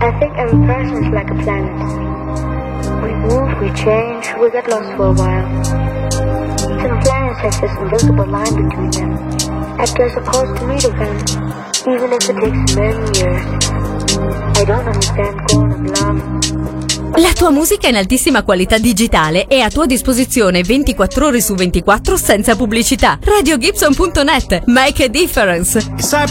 I think every person is like a planet. We move, we change, we get lost for a while. Some planets have this invisible line between them, and they're supposed to meet again, even if it takes many years. I don't understand going along. La tua musica in altissima qualità digitale è a tua disposizione 24 ore su 24 senza pubblicità. RadioGibson.net. Make a difference. Cypress